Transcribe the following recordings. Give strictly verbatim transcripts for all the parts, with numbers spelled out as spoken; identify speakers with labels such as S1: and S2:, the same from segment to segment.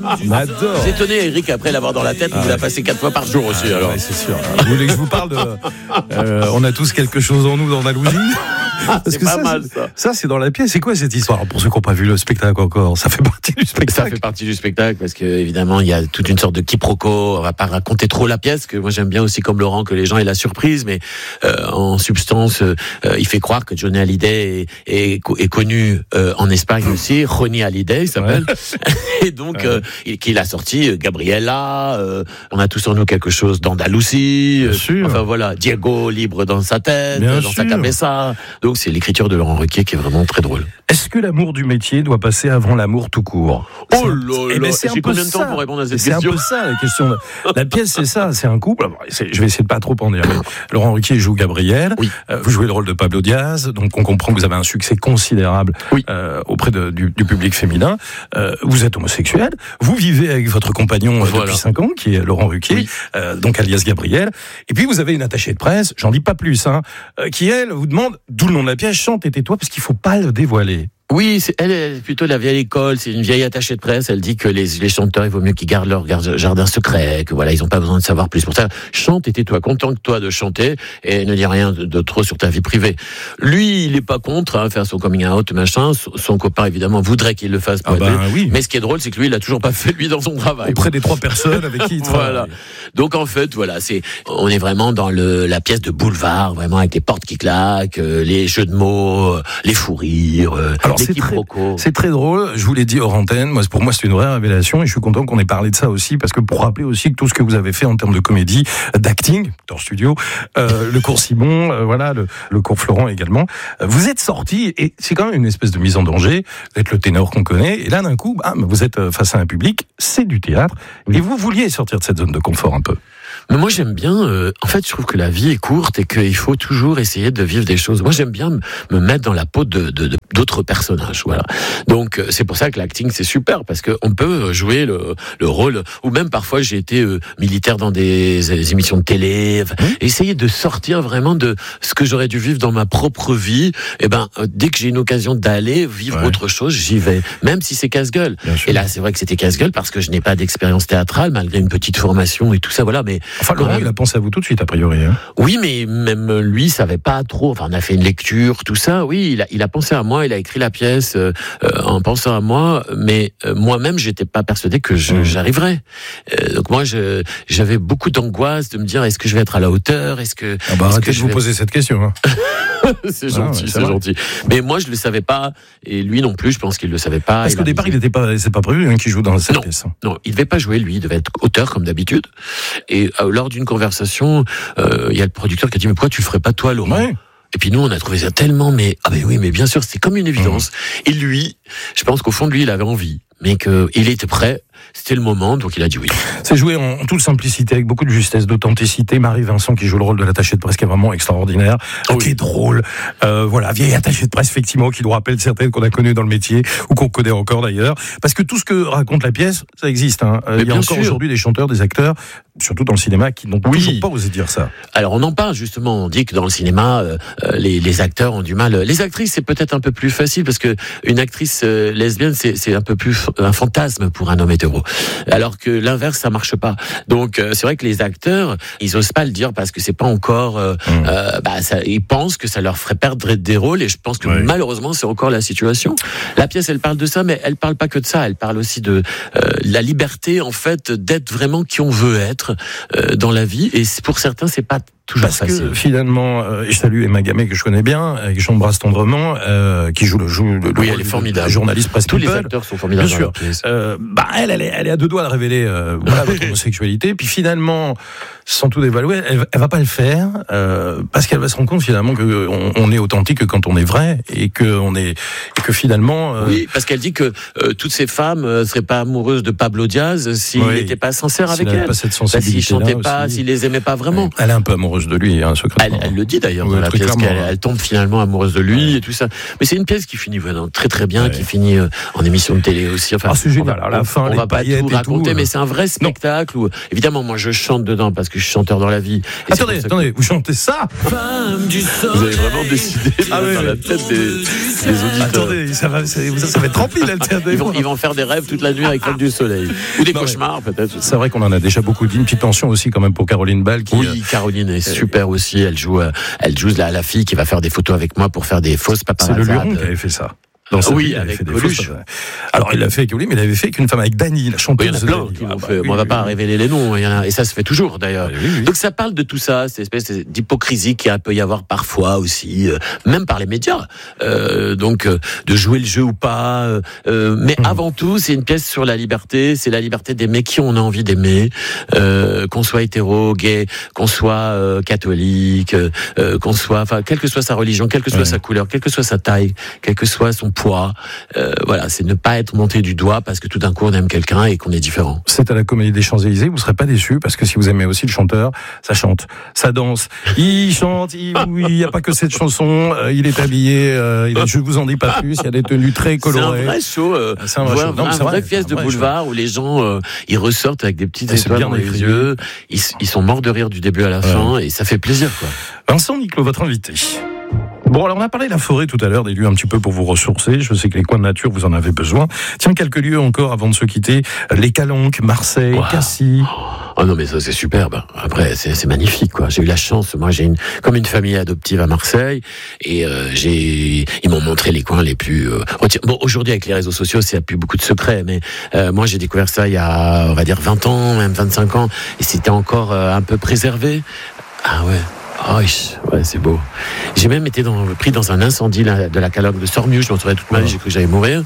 S1: On adore.
S2: J'ai étonné Eric après l'avoir dans la tête, ah, il ouais. l'a passé quatre fois par jour aussi.
S1: Ah,
S2: alors.
S1: Ouais, c'est sûr. Vous voulez que je vous parle de euh, on a tous quelque chose en nous d'Andalousie.
S2: Parce c'est que pas
S1: ça,
S2: mal
S1: c'est,
S2: ça.
S1: Ça c'est dans la pièce. C'est quoi cette histoire? Pour ceux qui n'ont pas vu le spectacle encore, ça fait partie du spectacle.
S2: Ça fait partie du spectacle parce que évidemment il y a toute une sorte de quiproquo. On va pas raconter trop la pièce, que moi j'aime bien aussi comme Laurent que les gens aient la surprise, mais euh, en substance, euh, il fait croire que Johnny Hallyday est, est, est connu euh, en Espagne aussi. Johnny Hallyday il s'appelle. Ouais. Et donc ouais. euh, qu'il a sorti Gabriella. Euh, on a tous en nous quelque chose d'Andalousie.
S1: Bien sûr.
S2: Enfin voilà, Diego libre dans sa tête, bien dans sûr. Sa cabeza. Donc c'est l'écriture de Laurent Ruquier qui est vraiment très drôle.
S1: Est-ce que l'amour du métier doit passer avant l'amour tout court?
S2: Oh là là, c'est j'ai combien de temps pour répondre à cette
S1: c'est
S2: question?
S1: C'est un peu ça la question. La pièce c'est ça, c'est un couple. Alors, c'est, je vais essayer de pas trop en dire. Mais Laurent Ruquier joue Gabriel.
S2: Oui.
S1: Euh, vous jouez le rôle de Pablo Diaz, donc on comprend que vous avez un succès considérable
S2: oui.
S1: euh, auprès de, du, du public féminin. Euh, vous êtes homosexuel. Vous vivez avec votre compagnon euh,
S2: voilà.
S1: depuis cinq ans, qui est Laurent Ruquier,
S2: oui.
S1: euh, donc alias Gabriel. Et puis vous avez une attachée de presse, j'en dis pas plus, hein, euh, qui elle vous demande, d'où le nom de la pièce, chante et tais-toi, parce qu'il faut pas le dévoiler.
S2: Oui, c'est, elle est plutôt la vieille école, c'est une vieille attachée de presse, elle dit que les, les chanteurs, il vaut mieux qu'ils gardent leur jardin secret, que voilà, ils n'ont pas besoin de savoir plus. Pour ça, chante et tais-toi, contente-toi de chanter et ne dis rien de, de trop sur ta vie privée. Lui, il est pas contre, hein, faire son coming out, machin, son copain, évidemment, voudrait qu'il le fasse pour
S1: ah ben, oui.
S2: Mais ce qui est drôle, c'est que lui, il a toujours pas fait, lui, dans son travail.
S1: Auprès des trois personnes avec qui il travaille.
S2: Voilà. Donc, en fait, voilà, c'est, on est vraiment dans le, la pièce de boulevard, vraiment, avec les portes qui claquent, euh, les jeux de mots, euh, les fous rires, euh,
S1: Alors,
S2: les
S1: c'est
S2: quiproquos.
S1: C'est très drôle, je vous l'ai dit hors antenne, moi, pour moi c'est une vraie révélation et je suis content qu'on ait parlé de ça aussi parce que pour rappeler aussi que tout ce que vous avez fait en termes de comédie, d'acting, dans le studio, euh, le cours Simon, euh, voilà, le, le cours Florent également, euh, vous êtes sorti et c'est quand même une espèce de mise en danger, vous êtes le ténor qu'on connaît et là d'un coup, bam, vous êtes face à un public, c'est du théâtre et vous vouliez sortir de cette zone de confort un peu.
S2: Mais moi j'aime bien, euh, en fait je trouve que la vie est courte et qu'il faut toujours essayer de vivre des choses. Moi j'aime bien me, me mettre dans la peau de, de, de d'autres personnages, voilà. Donc euh, c'est pour ça que l'acting c'est super parce que on peut jouer le, le rôle, ou même parfois j'ai été euh, militaire dans des, des émissions de télé, mmh. essayer de sortir vraiment de ce que j'aurais dû vivre dans ma propre vie. Et ben euh, dès que j'ai une occasion d'aller vivre ouais. autre chose, j'y vais, même si c'est casse-gueule. Et là c'est vrai que c'était casse-gueule parce que je n'ai pas d'expérience théâtrale malgré une petite formation et tout ça, voilà. Mais
S1: enfin, Laurent, même, il a pensé à vous tout de suite, a priori. Hein.
S2: Oui, mais même lui, savait pas trop. Enfin, on a fait une lecture, tout ça. Oui, il a, il a pensé à moi, il a écrit la pièce euh, en pensant à moi. Mais euh, moi-même, j'étais pas persuadé que je, mmh. j'arriverais. Euh, donc moi, je, j'avais beaucoup d'angoisse de me dire, est-ce que je vais être à la hauteur? Est-ce que
S1: ah bah,
S2: est-ce
S1: arrêtez
S2: que
S1: de vous
S2: vais...
S1: poser cette question. Hein.
S2: c'est gentil, ah ouais, c'est, c'est gentil. Mais moi, je le savais pas, et lui non plus. Je pense qu'il le savait pas.
S1: Parce qu'au départ, il n'était pas, c'est pas prévu hein, qu'il joue dans cette
S2: non,
S1: pièce.
S2: Non, il devait pas jouer. Lui, il devait être auteur comme d'habitude. Et euh, lors d'une conversation, il euh, y a le producteur qui a dit mais pourquoi tu le ferais pas toi, Laurent? Ouais. Et puis nous, on a trouvé ça tellement, mais ah ben oui, mais bien sûr, c'est comme une évidence. Mmh. Et lui, je pense qu'au fond de lui, il avait envie, mais qu'il était prêt. C'était le moment, donc il a dit oui.
S1: C'est joué en toute simplicité, avec beaucoup de justesse, d'authenticité. Marie-Vincent qui joue le rôle de l'attachée de presse, qui est vraiment extraordinaire, oui. qui est drôle. Euh, voilà, vieille attachée de presse, effectivement, qui nous rappelle certaines qu'on a connues dans le métier, ou qu'on connaît encore d'ailleurs. Parce que tout ce que raconte la pièce, ça existe. Hein. Euh, il y a encore sûr. Aujourd'hui des chanteurs, des acteurs, surtout dans le cinéma, qui n'ont oui. toujours pas osé dire ça.
S2: Alors on en parle justement, on dit que dans le cinéma, euh, les, les acteurs ont du mal. Les actrices, c'est peut-être un peu plus facile, parce que une actrice euh, lesbienne, c'est, c'est un peu plus un fantasme pour un homme hétéro. Alors que l'inverse, ça marche pas. Donc euh, c'est vrai que les acteurs, ils osent pas le dire parce que c'est pas encore. Euh, mmh. euh, bah, ça, ils pensent que ça leur ferait perdre des rôles, et je pense que oui. malheureusement c'est encore la situation. La pièce, elle parle de ça, mais elle parle pas que de ça. Elle parle aussi de euh, la liberté, en fait, d'être vraiment qui on veut être euh, dans la vie. Et pour certains, c'est pas toujours
S1: Parce
S2: facile.
S1: que finalement, euh, je salue Emma Gamay que je connais bien, et que j'embrasse tendrement, euh, qui joue le joue le,
S2: oui,
S1: le
S2: elle est formidable.
S1: Journaliste presse
S2: Tous
S1: people.
S2: les acteurs sont formidables.
S1: Bien sûr. Euh, bah elle, elle est, elle est à deux doigts de révéler euh, voilà, votre homosexualité. Puis finalement, sans tout dévaluer, elle, elle va pas le faire euh, parce qu'elle va se rendre compte finalement que on, on est authentique quand on est vrai, et que on est et que finalement. Euh...
S2: Oui, parce qu'elle dit que euh, toutes ces femmes euh, seraient pas amoureuses de Pablo Diaz s'il n'était oui. pas sincère avec
S1: s'il
S2: elles.
S1: Pas cette sensibilité
S2: bah, s'il chantait pas,
S1: aussi.
S2: s'il les aimait pas vraiment.
S1: Elle est un peu amoureuse. amoureuse de lui, hein, secrètement.
S2: Elle, elle le dit d'ailleurs
S1: Oui,
S2: dans la
S1: très
S2: pièce,
S1: clairement,
S2: qu'elle
S1: ouais.
S2: elle tombe finalement amoureuse de lui et tout ça. Mais c'est une pièce qui finit vraiment très très bien,
S1: Ouais.
S2: qui finit euh, en émission de télé aussi. Enfin,
S1: Ah, c'est génial.
S2: on va,
S1: À la fin,
S2: on
S1: les
S2: va pas
S1: paillettes
S2: tout
S1: et tout,
S2: raconter,
S1: euh.
S2: mais c'est un vrai spectacle où, évidemment, moi je chante dedans parce que je suis chanteur dans la vie. Et
S1: Attendez,
S2: c'est pour ça
S1: attendez, vous chantez ça?
S2: que vous avez vraiment décidé de
S1: Ah, oui,
S2: dans
S1: oui.
S2: la tête des, des auditeurs.
S1: Attendez, ça va, ça, ça va être rempli, là, le
S2: Ils vont, ils vont faire des rêves toute la nuit avec Femme du Soleil. Ou des
S1: Non,
S2: cauchemars, peut-être.
S1: C'est vrai qu'on en a déjà beaucoup dit. Une petite pension aussi, quand même, pour Caroline Ball, qui.
S2: Oui, Caroline est super aussi. Elle joue, euh, elle joue la, la fille qui va faire des photos avec moi pour faire des fausses
S1: C'est le
S2: paparazzades.
S1: Luron qui avait fait ça. Dans sa
S2: Oui,
S1: vie, il avait
S2: avec
S1: fait des
S2: Coluche.
S1: fausses- Alors, il l'a fait avec Oli, mais il avait fait avec une femme, avec Dani, la chanteuse.
S2: Oui, il y en a plein
S1: de-
S2: qui
S1: Ah,
S2: l'ont
S1: bah,
S2: fait.
S1: oui,
S2: Bon, on va
S1: oui,
S2: pas
S1: oui.
S2: révéler les noms, il y en a- et ça se fait toujours d'ailleurs.
S1: Oui, oui.
S2: Donc ça parle de tout ça, cette espèce d'hypocrisie qu'il peut y avoir parfois aussi, euh, même par les médias. Euh, donc euh, de jouer le jeu ou pas. Euh, euh, mais
S1: Mmh.
S2: avant tout, c'est une pièce sur la liberté. C'est la liberté d'aimer qui on a envie d'aimer, euh, qu'on soit hétéro, gay, qu'on soit euh, catholique, euh, qu'on soit, enfin, quelle que soit sa religion, quelle que soit
S1: Ouais.
S2: sa couleur, quelle que soit sa taille, quel que soit son poids. Euh, voilà, c'est ne pas être monté du doigt parce que tout d'un coup on aime quelqu'un et qu'on est différent.
S1: C'est à la Comédie des Champs-Élysées, vous serez pas déçus, parce que si vous aimez aussi le chanteur, ça chante, ça danse, il chante, il n'y a pas que cette chanson, euh, il est habillé, euh, il est, je vous en dis pas plus, il y a des tenues très
S2: C'est
S1: colorées.
S2: un vrai show, euh,
S1: C'est un vrai
S2: voilà,
S1: show. Non, mais
S2: un
S1: c'est
S2: vrai
S1: vrai,
S2: pièce
S1: c'est
S2: de
S1: un vrai
S2: boulevard où les gens euh, ils ressortent avec des petites
S1: Et c'est
S2: étoiles
S1: bien
S2: dans les
S1: écrit.
S2: yeux, ils, ils sont morts de rire du début à la fin et ça fait plaisir quoi.
S1: Vincent Niclot, votre invité. Bon, alors on a parlé de la forêt tout à l'heure, des lieux un petit peu pour vous ressourcer. Je sais que les coins de nature, vous en avez besoin. Tiens, quelques lieux encore avant de se quitter. Les Calanques, Marseille,
S2: Wow.
S1: Cassis.
S2: Oh non mais ça c'est superbe. Après c'est c'est magnifique quoi. J'ai eu la chance, moi j'ai une comme une famille adoptive à Marseille et euh, j'ai ils m'ont montré les coins les plus euh, reti- bon aujourd'hui avec les réseaux sociaux c'est plus beaucoup de secrets mais euh, moi j'ai découvert ça il y a on va dire vingt ans même vingt-cinq ans et c'était encore euh, un peu préservé. Ah ouais. Oh, ouais, c'est beau. J'ai même été dans, pris dans un incendie là, de la Calanque de Sormieu. Je m'en souviens toute ma vie, j'ai cru que j'allais mourir.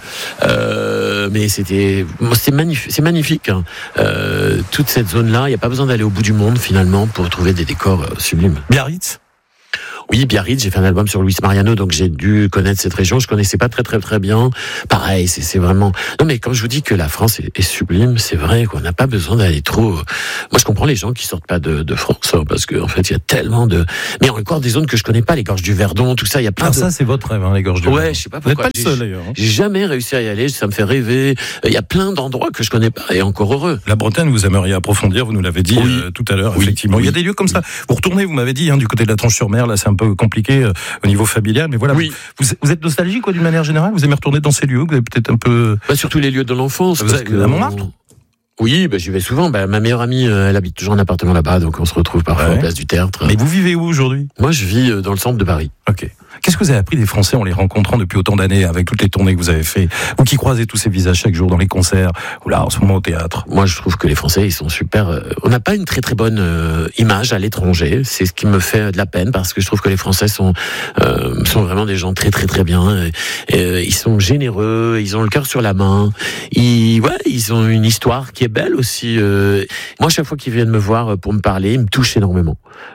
S2: Euh, mais c'était, c'est magnifique. C'est magnifique hein. euh, toute cette zone-là, il n'y a pas besoin d'aller au bout du monde finalement pour trouver des décors euh, sublimes.
S1: Biarritz.
S2: Oui, Biarritz, j'ai fait un album sur Luis Mariano, donc j'ai dû connaître cette région. Je connaissais pas très très très bien. Pareil, c'est c'est vraiment. Non, mais quand je vous dis que la France est, est sublime, c'est vrai qu'on n'a pas besoin d'aller trop. Moi, je comprends les gens qui sortent pas de, de France, hein, parce qu'en en fait, il y a tellement de. Mais il y a encore des zones que je connais pas, les gorges du Verdon, tout ça. Il y a plein
S1: Ah,
S2: de.
S1: ça, c'est votre rêve, hein, les gorges du
S2: Ouais,
S1: Verdon.
S2: je sais pas
S1: Vous n'êtes
S2: pourquoi.
S1: pas le seul, d'ailleurs. hein.
S2: J'ai jamais réussi à y aller. Ça me fait rêver. Il y a plein d'endroits que je connais pas et encore heureux.
S1: La Bretagne, vous aimeriez approfondir, vous nous l'avez dit
S2: Oui.
S1: euh, tout à l'heure,
S2: Oui.
S1: effectivement. Il y a
S2: Oui.
S1: des lieux comme ça. Vous retournez, vous m'avez dit, hein, du côté de la Tranche-sur-Mer, là, c'est un peu compliqué euh, au niveau familial, mais voilà.
S2: Oui.
S1: Vous, vous êtes nostalgique, quoi, d'une manière générale? Vous aimez retourner dans ces lieux? Vous avez peut-être un peu.
S2: Bah, surtout les lieux de l'enfance.
S1: Vous
S2: parce
S1: avez-
S2: que,
S1: à Montmartre?
S2: Oui, bah, j'y vais souvent. Bah, ma meilleure amie, euh, elle habite toujours en appartement là-bas, donc on se retrouve parfois
S1: Ouais.
S2: en place du théâtre.
S1: Mais vous vivez où aujourd'hui?
S2: Moi, je vis euh, dans le centre de Paris.
S1: Ok. Qu'est-ce que vous avez appris des Français en les rencontrant depuis autant d'années, avec toutes les tournées que vous avez fait? Vous qui croisez tous ces visages chaque jour dans les concerts, ou là, en ce moment au théâtre.
S2: Moi, je trouve que les Français, ils sont super. euh, On n'a pas une très très bonne euh, image à l'étranger. C'est ce qui me fait de la peine parce que je trouve que les Français sont euh, sont vraiment des gens très très très bien. Et, et, euh, ils sont généreux, ils ont le cœur sur la main. Ils ouais, ils ont une histoire qui est belle aussi. euh. Moi, chaque fois qu'ils viennent me voir pour me parler, ils me touchent énormément.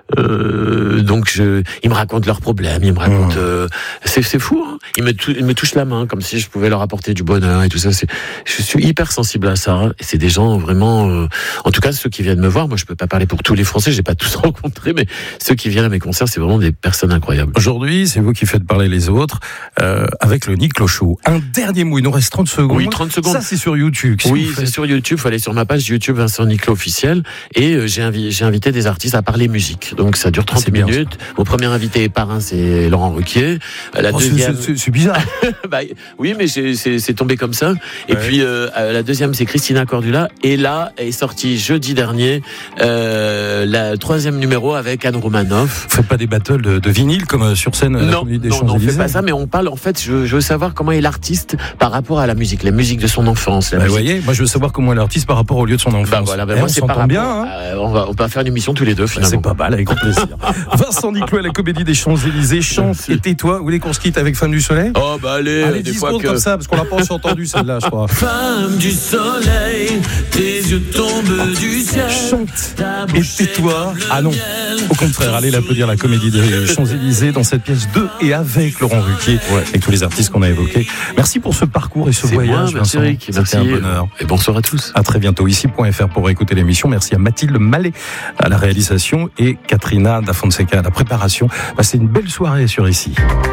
S2: Euh, donc, je, ils me racontent leurs problèmes, ils me racontent. Euh, c'est c'est fou. Hein, ils me tou- ils me touchent la main comme si je pouvais leur apporter du bonheur et tout ça. C'est, je suis hyper sensible à ça. Et c'est des gens vraiment. Euh, en tout cas, ceux qui viennent me voir, moi, je peux pas parler pour tous les Français. J'ai pas tous rencontré, mais ceux qui viennent à mes concerts, c'est vraiment des personnes incroyables.
S1: Aujourd'hui, c'est vous qui faites parler les autres, euh, avec le Niclot Show. Un dernier mot, il nous reste trente secondes.
S2: Oui, trente secondes.
S1: Ça, c'est sur YouTube. Qu'est-ce que
S2: Oui,
S1: vous
S2: c'est
S1: faites?
S2: sur YouTube. Faut aller sur ma page YouTube Vincent Niclot officiel. Et euh, j'ai, invi- j'ai invité des artistes à parler musique. Donc ça dure trente
S1: c'est bien,
S2: minutes. Mon premier invité parrain, c'est Laurent Ruquier. Euh, La
S1: Oh, c'est-
S2: deuxième.
S1: c'est- c'est bizarre.
S2: Bah, oui, mais c'est, c'est, c'est tombé comme ça. Et
S1: Ouais.
S2: puis euh, euh, la deuxième, c'est Christina Cordula. Et là est sorti jeudi dernier euh, la troisième numéro avec Anne Romanoff.
S1: Vous faites pas des battles de, de vinyle comme euh, sur scène à la
S2: Non,
S1: Comédie des
S2: non, non, on fait
S1: Champs-Élysées?
S2: pas ça, mais on parle. En fait, je, je veux savoir comment est l'artiste par rapport à la musique, la musique de son enfance. La
S1: Bah, vous
S2: musique.
S1: voyez, moi je veux savoir comment est l'artiste par rapport au lieu de son enfance.
S2: Bah voilà, bah
S1: Eh,
S2: moi
S1: on
S2: c'est
S1: s'entend
S2: par rapport.
S1: bien. Hein.
S2: euh, on va, on va faire une émission tous les deux
S1: Bah,
S2: finalement.
S1: c'est pas mal, avec grand plaisir. Vincent Niclot à la Comédie des Champs-Élysées, chante
S2: Merci.
S1: et tais-toi. Vous voulez qu'on se quitte avec Femme du Soleil?
S2: Oh bah allez,
S1: Allez,
S2: des
S1: dix
S2: fois
S1: secondes
S2: que.
S1: comme ça, parce qu'on l'a pas encore entendu celle-là, je crois.
S3: Femme du soleil, tes yeux tombent du ciel.
S1: Chante et tais-toi. Ah non. Au contraire, allez l'applaudir, la Comédie des Champs-Élysées, dans cette pièce de et avec Laurent Ruquier, ouais. et tous les artistes qu'on a évoqués. Merci pour ce parcours et ce
S2: C'est
S1: voyage,
S2: moi, merci Eric,
S1: c'était un bonheur.
S2: Et bonsoir à tous.
S1: À très bientôt, ici point F R pour écouter l'émission. Merci à Mathilde Mallet à la réalisation et Katrina Da Fonseca à la préparation. Passez une belle soirée sur Ici.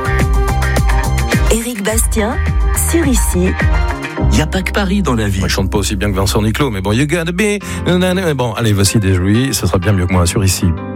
S3: Éric Bastien, sur Ici.
S4: Il n'y a pas que Paris dans la vie.
S1: Moi, je chante pas aussi bien que Vincent Niclot, mais bon, you gotta be. Bon, allez, voici des jouets, ce sera bien mieux que moi sur Ici.